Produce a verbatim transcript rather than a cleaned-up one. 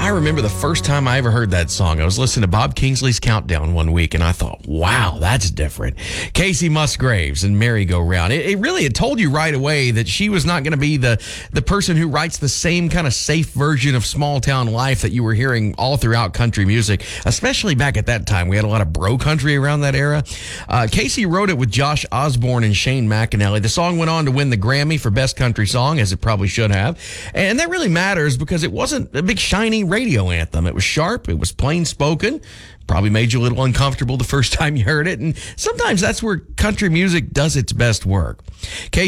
I remember the first time I ever heard that song. I was listening to Bob Kingsley's Countdown one week, and I thought, wow, that's different. Casey Musgraves and Merry Go Round. It, it really it told you right away that she was not going to be the, the person who writes the same kind of safe version of small town life that you were hearing all throughout country music, especially back at that time. We had a lot of bro country around that era. Uh, Casey wrote it with Josh Osborne and Shane McAnally. The song went on to win the Grammy for Best Country Song, as it probably should have. And that really matters because it wasn't a big shiny radio anthem. It was sharp. It was plain spoken. Probably made you a little uncomfortable the first time you heard it. And sometimes that's where country music does its best work. Casey